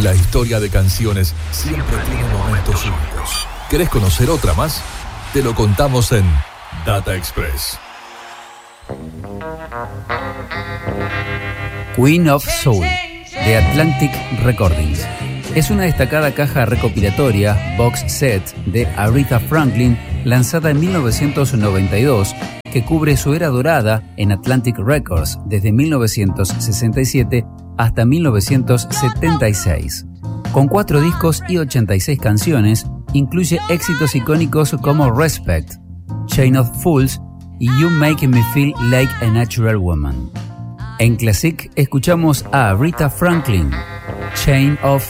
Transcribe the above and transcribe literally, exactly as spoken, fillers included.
La historia de canciones siempre tiene momentos únicos. ¿Querés conocer otra más? Te lo contamos en Data Express. Queen of Soul, de Atlantic Recordings. Es una destacada caja recopilatoria, box set, de Aretha Franklin, lanzada en mil novecientos noventa y dos, que cubre su era dorada en Atlantic Records desde mil novecientos sesenta y siete hasta mil novecientos setenta y seis. Con cuatro discos y ochenta y seis canciones, incluye éxitos icónicos como Respect, Chain of Fools y You Make Me Feel Like a Natural Woman. En Classic escuchamos a Aretha Franklin, Chain of